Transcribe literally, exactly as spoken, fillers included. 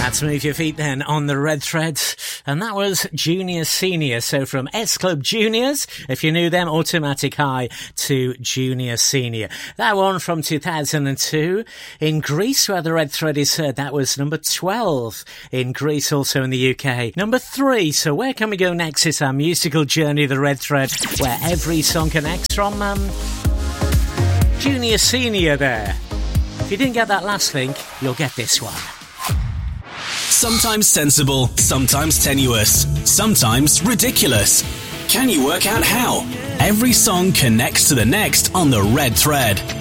Let's move your feet then on the red thread. And that was Junior Senior. So from S Club Juniors, if you knew them, Automatic High, to Junior Senior. That one from two thousand two. In Greece, where the red thread is heard, that was number twelve. In Greece, also in the U K. Number three. So where can we go next? It's our musical journey, the red thread, where every song connects from um, Junior Senior there. If you didn't get that last link, you'll get this one. Sometimes sensible, sometimes tenuous, sometimes ridiculous. Can you work out how? Every song connects to the next on the red thread.